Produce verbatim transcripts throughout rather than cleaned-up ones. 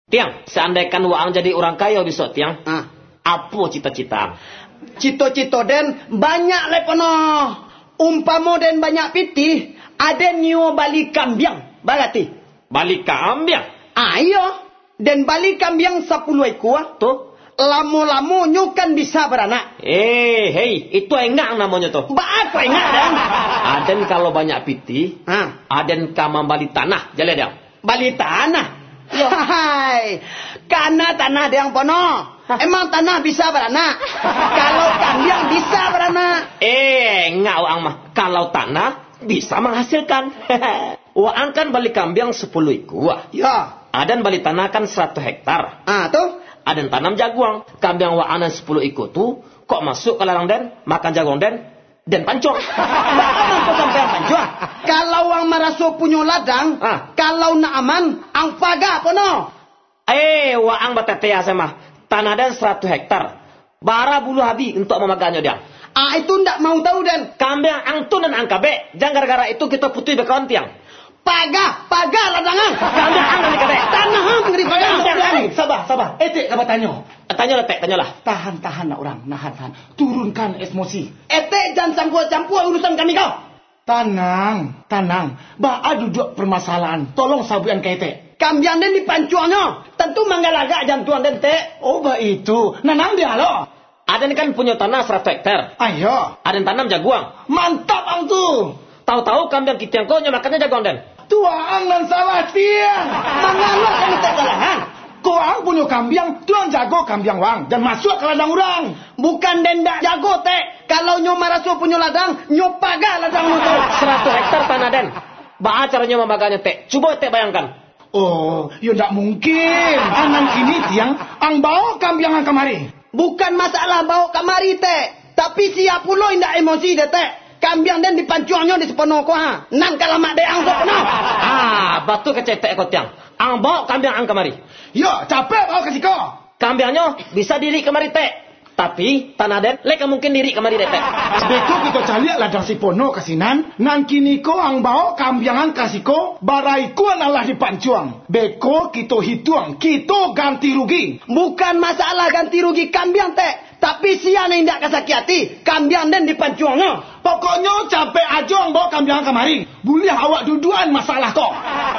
Tiang, seandainya waang jadi orang kaya besok, Tiang. Ah. Apa cita-cita? Cito-cito den banyak lepono. Umpamo den banyak piti, ada nyo balik kambiang. Berarti. Balik kambiang? Ayo. Den balik kambiang sepuluh ekor. Tuh. Lamo-lamo nyo kan bisa beranak. Eh, hei, itu enggak namanya tuh. Ba apa enggak den? Aden kalau banyak piti, Ah. aden kamam balik tanah, jalan dia. Balik tanah. Hai. Karena tanah yang pono. Emang tanah bisa beranak. Kalau kambiang bisa beranak. Eh, enggak waang mah. Kalau tanah bisa menghasilkan. Waang kan balik kambiang sepuluh ekor. Ya. Aden balik tanah kan seratus hektar. Ah tuh. Aden tanam jaguang. Kambiang waang sepuluh ekor tuh kok masuk ke ladang den, makan jaguang den, den pancong. Bagaimana sampai pancong? Kalau wang maraso punya ladang, Ah. kalau nak aman, ang paga pono. Eh, waang batetea sama. Tanah den seratus hektar. Bara bulu habi untuk memaganya dia. Ah itu ndak mau tahu den. Kambiang angtun dan angkabe. Jangan gara-gara itu kita putih bekawan tiang. Paga, paga ladangan. Kambiang angkat kabe. Tanah hang ngeri paga. Sabar, sabar. Etik apa tanya? Tanya lah, Tek, tanyalah. Tahan, tahan nak orang. Nahan, tahan. Turunkan emosi. Ete jangan campur-campur urusan kami kau. Tenang, tenang. Ba duduk permasalahan. Tolong sabuan kete. Kambiang den dipancuannya. Tentu manggalaga jantuan den te. Oh, ba itu. Nanang dia lo. Aden kan punya tanah seratus hektar. Ayo. Aden tanam jaguang. Mantap ang tu. Tahu-tahu kambiang kita yang kau makannya jaguang den. Tuang dan salah tiang. Mangalak kami te kalahan. Kau ang punya kambiang, tuang jago kambiang wang. Dan masuk ke ladang orang. Bukan den dak jago te. Kalau nyo maraso punya ladang, nyo paga ladang nyo tu. seratus hektar tanah den. Ba caranya memaganya, Tek? Coba Tek bayangkan. Oh, ya tak mungkin. Anang ini tiang, ang bawa kambiang ang kamari. Bukan masalah bawa kamari te. Tapi siap pula indak emosi de te. Kambiang den dipancuangnya di sepenuh ko ha. Nang kalamak de ang sepenuh. Ah, batu kecetek kau tiang. Ang bawa kambiang ang kamari. Ya, capek bawa kasih kau. Kambiangnya bisa diri kemari, Tek. Tapi tanah den leka mungkin diri kemari, Tek. Beko kita cari ladang si pono kasinan. Nang kini ko ang bawa kambiangan kasih ko. Barai ko nalah dipancuang. Beko kita hitung. Kita ganti rugi. Bukan masalah ganti rugi kambiang te. Tapi siapa yang tidak kasaki hati, kambiang den dipancuangnya. Pokoknya capek aja ang bawa kambiangan kemari. Boleh awak duduan masalah kau.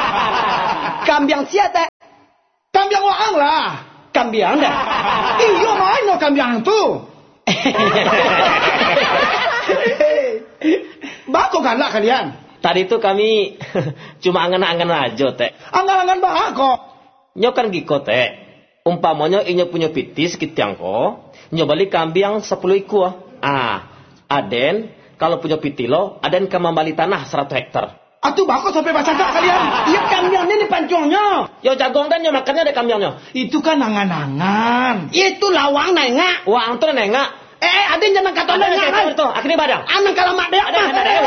Kambiang siapa te? Kambiang waang lah. Kambiang dah. Iyo main no kambiang tu. Bako galak kalian. Tadi itu kami cuma angan-angan aja, Tek. Angan-angan bako. Nyo kan giko, Tek. Umpamanya inyo punya pitis kitiang ko, nyo balik kambiang sepuluh ekor. Ah, aden kalau punya piti lo, aden kamambali tanah seratus hektar. Atuh bako sampai baca tak kalian. Iya kambiang den dipancuangnya. Yo jagong dan nyo makannya ada kambiangnya. Itu kan angan-angan. Itu lawang nengak. Wah, antu nengak. Eh, aden jangan kata Ada nengak. nengak itu, akhirnya badang. Anang kalamak de Ada, ada, ada.